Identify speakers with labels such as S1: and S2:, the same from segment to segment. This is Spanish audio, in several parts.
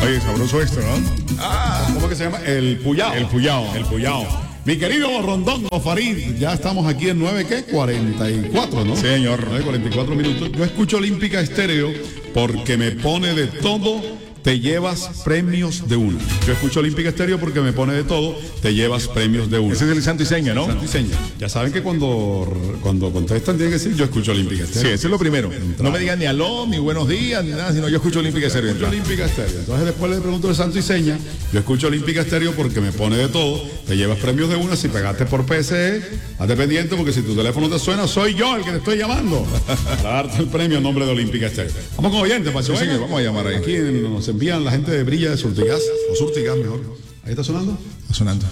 S1: Oye, sabroso esto, ¿no?
S2: ¿Cómo que se llama? El Puyao.
S1: El Puyao.
S2: El Puyao. Mi querido Rondón o Farid, ya estamos aquí en 9:44, ¿no?
S1: Sí, señor.
S2: 9:44 minutos. Yo escucho Olímpica Estéreo porque me pone de todo, te llevas premios de una. Yo escucho Olímpica Estéreo porque me pone de todo, te llevas premios de una.
S1: Ese es el santo y seña, ¿no?
S2: Santo y seña. Ya saben que cuando contestan tienen que decir yo escucho Olímpica Estéreo.
S1: Sí, eso es lo primero. No me digan ni aló, ni buenos días, ni nada, sino yo escucho Olímpica Estéreo.
S2: Escucho Olímpica Estéreo. Entonces después le pregunto de santo y seña, yo escucho Olímpica Estéreo porque me pone de todo, te llevas premios de una, si pegaste por PSE, hazte pendiente porque si tu teléfono te suena, soy yo el que te estoy llamando para darte el premio en nombre de Olímpica Estéreo. Vamos con oyentes, Pacho.
S1: Sí, señor, vamos a llamar ahí.
S2: Aquí nos envían la gente de Brilla de Surtigas, o Surtigas mejor. ¿Ahí está sonando?
S1: Está sonando.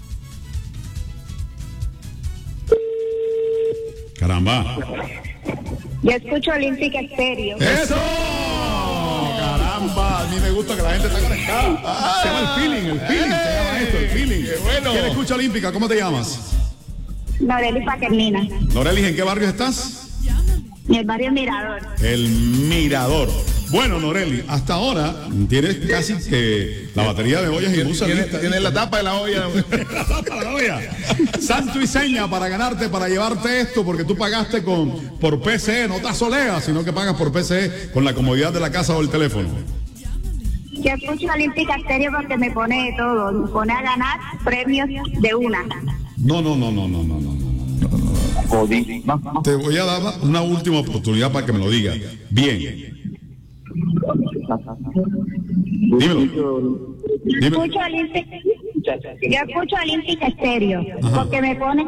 S2: Caramba.
S3: Yo escucho Olímpica Estéreo.
S2: ¡Eso! Caramba, a mí me gusta que la gente está conectada. Se llama el feeling se llama esto, el feeling.
S1: ¡Qué bueno!
S2: ¿Quién escucha Olímpica? ¿Cómo te llamas?
S3: Noreli Paquernina,
S2: Norelis, ¿en qué barrio estás?
S3: en el barrio Mirador.
S2: El Mirador. Bueno, Noreli, hasta ahora tienes casi que la batería de ollas y musas lista.
S1: Tiene la tapa de la olla.
S2: La tapa de la olla. Santo y seña para ganarte, para llevarte esto, porque tú pagaste por PCE, no te asoleas, sino que pagas por PCE con la comodidad de la casa o el teléfono.
S3: Yo escucho Olímpica Estéreo porque me pone de todo. Me pone a ganar premios de una.
S2: No. Te voy a dar una última oportunidad para que me lo digas. Bien. Dímelo.
S3: Escucho yo escucho Olímpica Estéreo porque me pone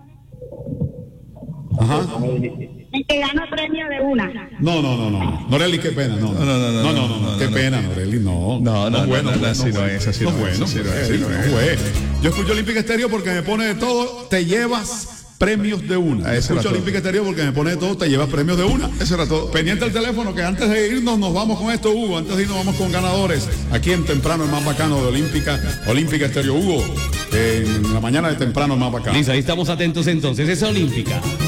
S2: Ajá.
S3: el que gana premio de una.
S2: No. Noreli, qué pena. No. Qué pena, Noreli. No.
S1: Bueno, así no es, así no es.
S2: No es. Yo escucho Olímpica Estéreo porque me pone de todo, te llevas premios de una. Escucho Olímpica Estéreo porque me pone de todo, te llevas premios de una.
S1: Eso era todo.
S2: Pendiente del teléfono, que antes de irnos nos vamos con esto, Hugo. Antes de irnos vamos con ganadores. Aquí en temprano, el más bacano de Olímpica Estéreo. Hugo, en la mañana de temprano, el más bacano.
S4: Listo, ahí estamos atentos entonces. Es Olímpica.